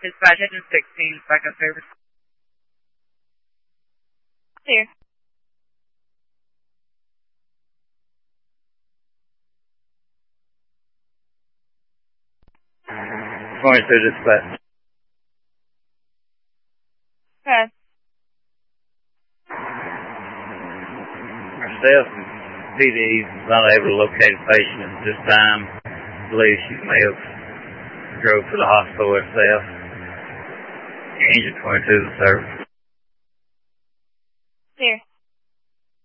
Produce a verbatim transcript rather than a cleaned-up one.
Dispatch engine sixteen, backup service. Clear. Going through dispatch. Okay. Ourselves and P D is not able to locate a patient at this time. I believe she may have drove to the hospital herself. Engine twenty-two to service. Clear.